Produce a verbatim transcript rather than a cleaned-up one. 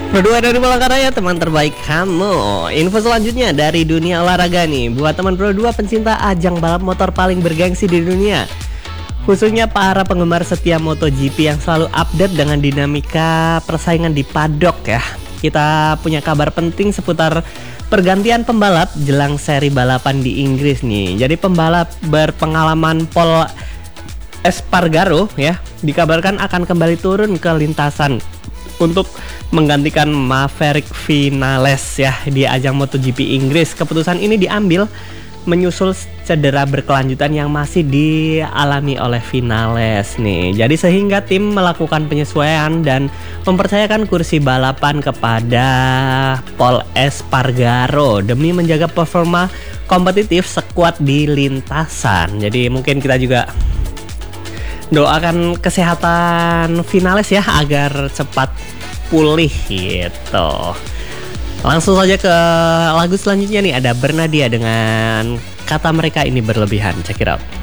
Pro dua dari Palangkaraya, teman terbaik kamu. Info selanjutnya dari dunia olahraga nih. Buat teman Pro dua pencinta ajang balap motor paling bergengsi di dunia, khususnya para penggemar setia MotoGP yang selalu update dengan dinamika persaingan di paddock ya. Kita punya kabar penting seputar pergantian pembalap jelang seri balapan di Inggris nih. Jadi pembalap berpengalaman Paul Espargaro ya dikabarkan akan kembali turun ke lintasan untuk menggantikan Maverick Vinales ya di ajang MotoGP Inggris. Keputusan ini diambil menyusul cedera berkelanjutan yang masih dialami oleh Vinales nih. Jadi sehingga tim melakukan penyesuaian dan mempercayakan kursi balapan kepada Paul Espargaro demi menjaga performa kompetitif sekuat di lintasan. Jadi mungkin kita juga doakan kesehatan Vinales ya agar cepat pulih gitu. Langsung saja ke lagu selanjutnya nih, ada Bernadia dengan Kata Mereka Ini Berlebihan. Check it out.